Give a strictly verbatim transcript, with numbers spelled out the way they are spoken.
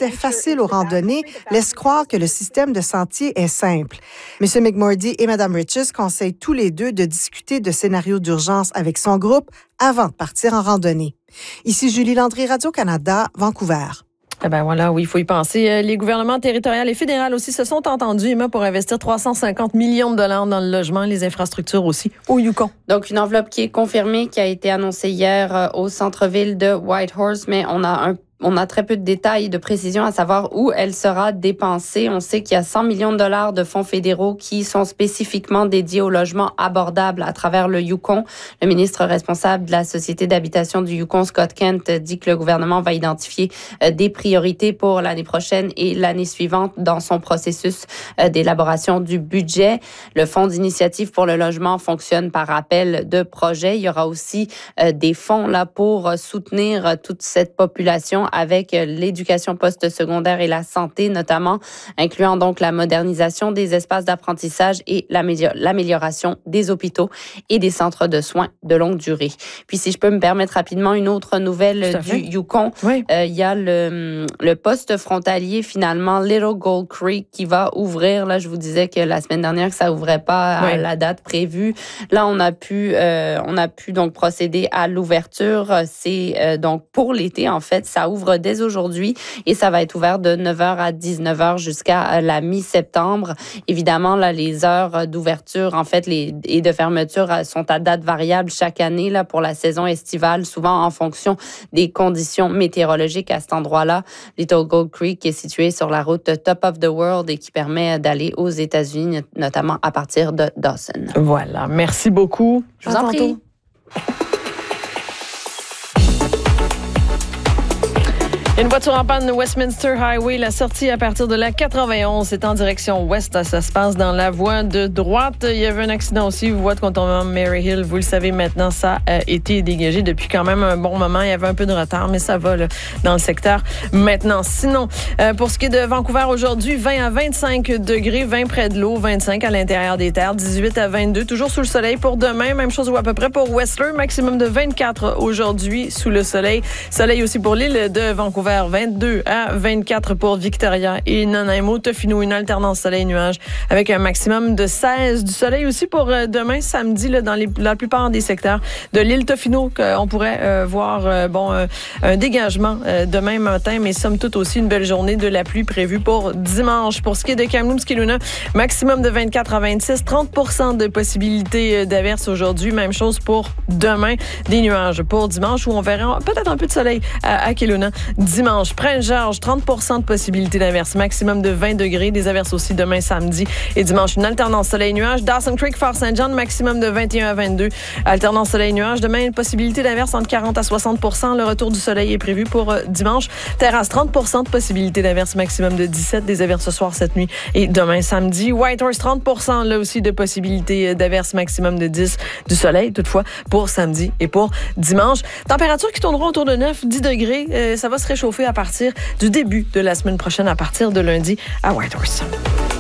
accès facile aux randonnées laisse croire que le système de sentiers est simple. M. McMurdy et Mme Riches conseillent tous les deux de discuter de scénarios d'urgence avec son groupe avant de partir en randonnée. Ici Julie Landry, Radio-Canada, Vancouver. Eh ben voilà, oui, il faut y penser. Les gouvernements territoriaux et fédéraux aussi se sont entendus, Emma, pour investir trois cent cinquante millions de dollars dans le logement, les infrastructures aussi, au Yukon. Donc, une enveloppe qui est confirmée, qui a été annoncée hier au centre-ville de Whitehorse, mais on a un On a très peu de détails, de précisions à savoir où elle sera dépensée. On sait qu'il y a cent millions de dollars de fonds fédéraux qui sont spécifiquement dédiés au logement abordable à travers le Yukon. Le ministre responsable de la Société d'habitation du Yukon, Scott Kent, dit que le gouvernement va identifier des priorités pour l'année prochaine et l'année suivante dans son processus d'élaboration du budget. Le fonds d'initiative pour le logement fonctionne par appel de projet. Il y aura aussi des fonds là pour soutenir toute cette population avec l'éducation post-secondaire et la santé notamment, incluant donc la modernisation des espaces d'apprentissage et l'amélioration des hôpitaux et des centres de soins de longue durée. Puis si je peux me permettre rapidement une autre nouvelle du Yukon, oui. euh, il y a le, le poste frontalier finalement Little Gold Creek qui va ouvrir. Là, je vous disais que la semaine dernière que ça ouvrait pas à oui. la date prévue. Là, on a pu, euh, on a pu donc procéder à l'ouverture. C'est euh, donc pour l'été en fait, ça ouvre dès aujourd'hui et ça va être ouvert de neuf heures à dix-neuf heures jusqu'à la mi-septembre. Évidemment, là, les heures d'ouverture, en fait, les, et de fermeture sont à date variable chaque année là, pour la saison estivale, souvent en fonction des conditions météorologiques à cet endroit-là. Little Gold Creek est situé sur la route Top of the World et qui permet d'aller aux États-Unis, notamment à partir de Dawson. Voilà. Merci beaucoup. Je vous en prie. Une voiture en panne de Westminster Highway, la sortie à partir de la quatre-vingt-onze, c'est en direction ouest, ça se passe dans la voie de droite. Il y avait un accident aussi, vous voyez, contournement Mary Hill, vous le savez maintenant, ça a été dégagé depuis quand même un bon moment. Il y avait un peu de retard, mais ça va là, dans le secteur maintenant. Sinon, euh, pour ce qui est de Vancouver aujourd'hui, vingt à vingt-cinq degrés, vingt près de l'eau, vingt-cinq à l'intérieur des terres, dix-huit à vingt-deux, toujours sous le soleil pour demain. Même chose ou à peu près pour Whistler, maximum de vingt-quatre aujourd'hui sous le soleil. Soleil aussi pour l'île de Vancouver. vingt-deux à vingt-quatre pour Victoria et Nanaimo. Tofino, une alternance soleil-nuage avec un maximum de seize. Du soleil aussi pour demain, samedi, là, dans les, la plupart des secteurs de l'île Tofino, qu'on pourrait euh, voir euh, bon, euh, un dégagement euh, demain matin, mais somme toute aussi une belle journée de la pluie prévue pour dimanche. Pour ce qui est de Kamloops, Kelowna, maximum de vingt-quatre à vingt-six, trente pour cent de possibilités d'averses aujourd'hui. Même chose pour demain, des nuages pour dimanche où on verra peut-être un peu de soleil à, à Kelowna. Dimanche, Prince-Georges, trente pour cent de possibilité d'averses, maximum de vingt degrés. Des averses aussi demain samedi et dimanche. Une alternance soleil-nuage. Dawson Creek, Fort Saint-John, maximum de vingt et un à vingt-deux. Alternance soleil-nuage. Demain, une possibilité d'averses entre quarante à soixante pour cent. Le retour du soleil est prévu pour euh, dimanche. Terrasse, trente pour cent de possibilité d'averses, maximum de dix-sept. Des averses ce soir, cette nuit et demain samedi. Whitehorse, trente pour cent là aussi de possibilité d'averses, maximum de dix. Du soleil, toutefois, pour samedi et pour dimanche. Température qui tourneront autour de neuf à dix degrés. Euh, ça va se réchauffer à partir du début de la semaine prochaine, à partir de lundi à Whitehorse.